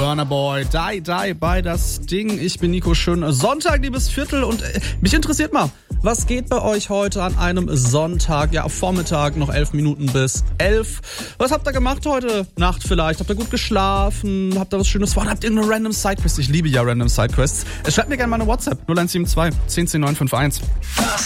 Burna Boy, Die bei das Ding. Ich bin Nico, schön Sonntag, liebes Viertel. Und mich interessiert mal, was geht bei euch heute an einem Sonntag? Ja, Vormittag, noch 11 Minuten bis 11. Was habt ihr gemacht heute Nacht vielleicht? Habt ihr gut geschlafen? Habt ihr was Schönes vor? Habt ihr irgendeine random Sidequest? Ich liebe ja random Sidequests. Schreibt mir gerne mal eine WhatsApp 0172 10 10 951.